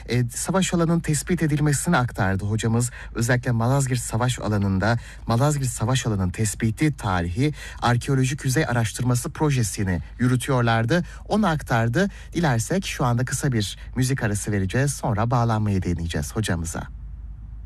savaş alanının tespit edilmesini aktardı hocamız. Özellikle Malazgirt Savaş Alanı'nda Malazgirt Savaş Alanı'nın tespiti tarihi arkeolojik yüzey araştırması projesini yürütüyorlardı. Onu aktardı. Dilersek şu anda kısa bir müzik arası vereceğiz. Sonra bağlanmayı deneyeceğiz hocamıza.